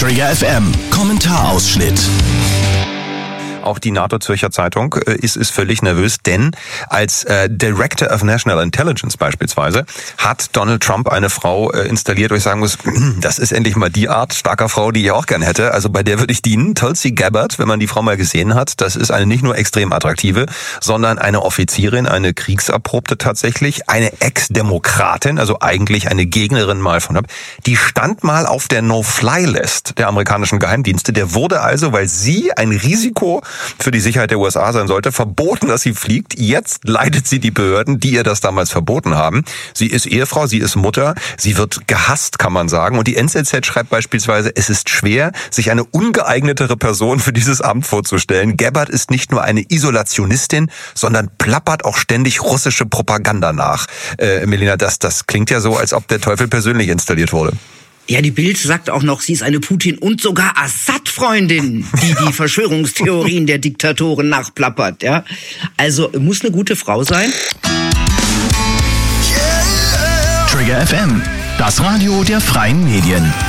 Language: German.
Trigger FM Kommentarausschnitt. Auch die NATO-Zürcher Zeitung ist völlig nervös, denn als Director of National Intelligence beispielsweise hat Donald Trump eine Frau installiert, wo ich sagen muss, das ist endlich mal die Art starker Frau, die ich auch gern hätte. Also bei der würde ich dienen. Tulsi Gabbard, wenn man die Frau mal gesehen hat, das ist eine nicht nur extrem attraktive, sondern eine Offizierin, eine Kriegserprobte tatsächlich, eine Ex-Demokratin, also eigentlich eine Gegnerin mal von Trump. Die stand mal auf der No-Fly-List der amerikanischen Geheimdienste. Der wurde also, weil sie ein Risiko für die Sicherheit der USA sein sollte, verboten, dass sie fliegt. Jetzt leitet sie die Behörden, die ihr das damals verboten haben. Sie ist Ehefrau, sie ist Mutter, sie wird gehasst, kann man sagen. Und die NZZ schreibt beispielsweise, es ist schwer, sich eine ungeeignetere Person für dieses Amt vorzustellen. Gabbard ist nicht nur eine Isolationistin, sondern plappert auch ständig russische Propaganda nach. Melina, das klingt ja so, als ob der Teufel persönlich installiert wurde. Ja, die Bild sagt auch noch, sie ist eine Putin- und sogar Assad-Freundin, die Verschwörungstheorien der Diktatoren nachplappert, ja. Also, muss eine gute Frau sein. Trigger FM, das Radio der freien Medien.